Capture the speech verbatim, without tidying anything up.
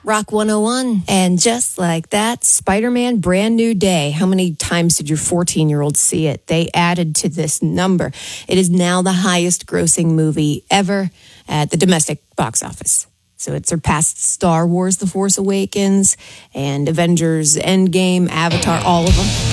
Rock one oh one. And just like that, Spider-Man Brand New Day. How many times did your fourteen-year-old see it? They added to this number. It is now the highest grossing movie ever at the domestic box office. So it surpassed Star Wars The Force Awakens and Avengers Endgame, Avatar, all of them.